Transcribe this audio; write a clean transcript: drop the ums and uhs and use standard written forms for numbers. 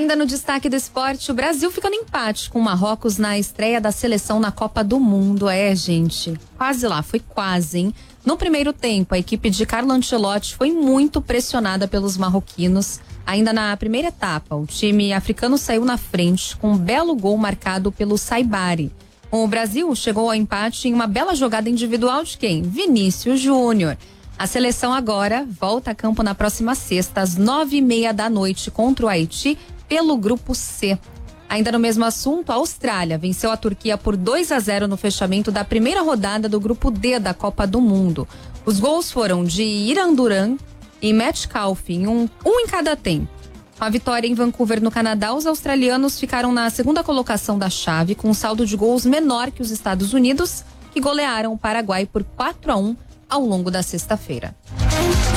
Ainda no destaque do esporte, o Brasil fica no empate com o Marrocos na estreia da seleção na Copa do Mundo. Gente, quase lá, foi quase, hein? No primeiro tempo, a equipe de Carlo Ancelotti foi muito pressionada pelos marroquinos. Ainda na primeira etapa, o time africano saiu na frente com um belo gol marcado pelo Saibari. O Brasil chegou ao empate em uma bela jogada individual de quem? Vinícius Júnior. A seleção agora volta a campo na próxima sexta, às 9:30 da noite, contra o Haiti, pelo Grupo C. Ainda no mesmo assunto, a Austrália venceu a Turquia por 2-0 no fechamento da primeira rodada do Grupo D da Copa do Mundo. Os gols foram de Iran Duran e Matt Calfin, um em cada tempo. Com a vitória em Vancouver, no Canadá, os australianos ficaram na segunda colocação da chave, com um saldo de gols menor que os Estados Unidos, que golearam o Paraguai por 4-1 ao longo da sexta-feira.